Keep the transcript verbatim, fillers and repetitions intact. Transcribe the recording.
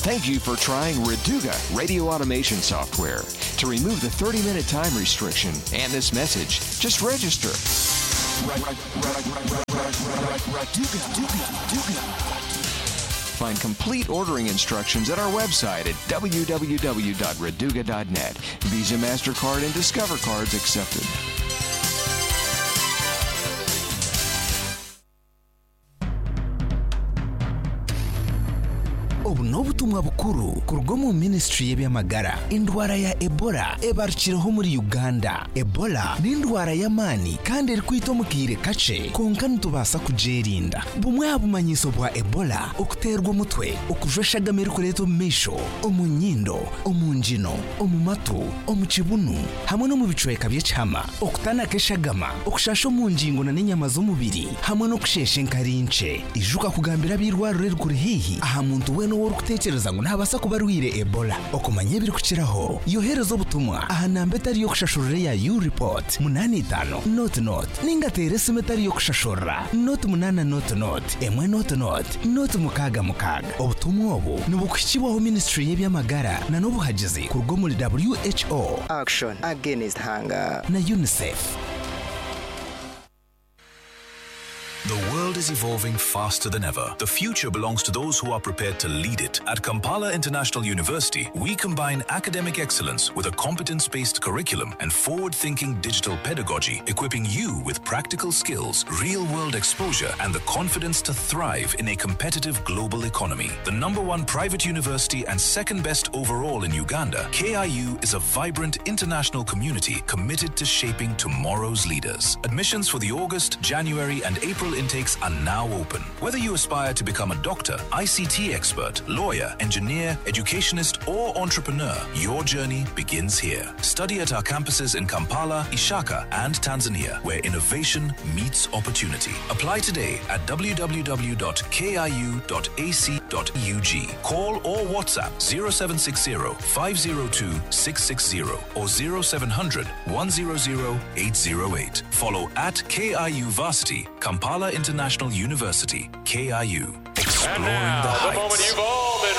Thank you for trying Reduga radio automation software. To remove the thirty-minute time restriction and this message, just register. Find complete ordering instructions at our website at w w w dot reduga dot net. Visa, MasterCard, and Discover cards accepted. ubu ni ubutumwa bukuru ku rwo mu Ministry y'Amagara. Indwara ya Ebola ebarukiraho muri Uganda. Ebola ni indwara y'amani kandi iri kwitomukire kace konka ntubasa kujerinda. Bumwe abumanyiso bwa Ebola okuterwa umutwe okujoshagamira kureto misho omunyindo omunjino omumatu omuchibunu hamwe no mu bicweka by'cyama okutana keshagama okushasho mu njingo na n'inyama z'umubiri hamwe no kusheshe nkarince ijuka kugambira birwarure rukurihihi aha muntu we no worukutekereza ngo ntabasa kuba rwire Ebola okumanye biri kukiraho yoherezo butumwa aha nambetari yo kushashurire ya U report munani itanu not not ningatere simetari yo kushashura not munana not not emwe not not not mukaga mukaga obutumwa obu nubukukibaho Ministry y'Amagara na nobuhagize kurwo muri W H O Action Against Hunger na UNICEF. The world is evolving faster than ever. The future belongs to those who are prepared to lead it. At Kampala International University, we combine academic excellence with a competence-based curriculum and forward-thinking digital pedagogy, equipping you with practical skills, real-world exposure, and the confidence to thrive in a competitive global economy. The number one private university and second best overall in Uganda, K I U is a vibrant international community committed to shaping tomorrow's leaders. Admissions for the August, January, and April intakes are now open. Whether you aspire to become a doctor, I C T expert, lawyer, engineer, educationist, or entrepreneur, your journey begins here. Study at our campuses in Kampala, Ishaka, and Tanzania, where innovation meets opportunity. Apply today at w w w dot k i u dot a c dot u g. Call or WhatsApp zero seven six zero, five zero two, six six zero or zero seven zero zero, one zero zero, eight zero eight. Follow at K I U Varsity, Kampala International University, K I U. Exploring the heights.